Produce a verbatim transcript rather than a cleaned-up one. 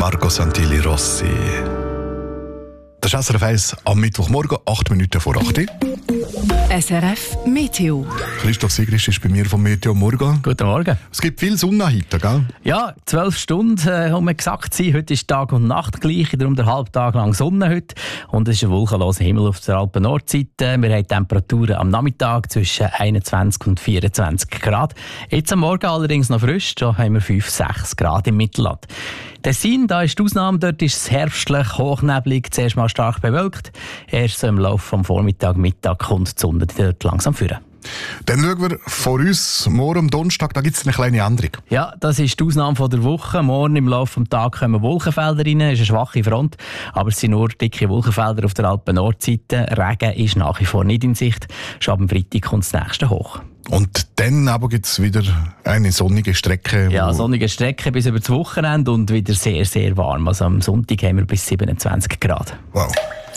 Marco Santilli Rossi. Das ist S R F eins am Mittwochmorgen, acht Minuten vor acht. S R F Meteo. Christoph Sigrist ist bei mir vom Meteo Morgen. Guten Morgen. Es gibt viel Sonne heute, gell? Ja, zwölf Stunden äh, haben wir gesagt. Heute ist Tag und Nacht gleich, darum der halbe Tag lang Sonne heute. Und es ist ein wolkenloser Himmel auf der Alpen-Nordseite. Wir haben Temperaturen am Nachmittag zwischen einundzwanzig und vierundzwanzig Grad. Jetzt am Morgen allerdings noch frisch, da haben wir fünf, sechs Grad im Mittelland. Tessin, da ist die Ausnahme, dort ist es herbstlich, hochneblig, zuerst mal stark bewölkt. Erst so im Laufe vom Vormittag, Mittag kommt die Sonne dort langsam führen. Dann schauen wir vor uns, morgen am Donnerstag, da gibt es eine kleine Änderung. Ja, das ist die Ausnahme von der Woche. Morgen im Laufe des Tages kommen Wolkenfelder rein, es ist eine schwache Front, aber es sind nur dicke Wolkenfelder auf der Alpen-Nordseite. Regen ist nach wie vor nicht in Sicht. Schon am Freitag kommt das nächste hoch. Und dann aber gibt es wieder eine sonnige Strecke. Ja, sonnige Strecke bis über das Wochenende und wieder sehr, sehr warm. Also am Sonntag haben wir bis siebenundzwanzig Grad. Wow.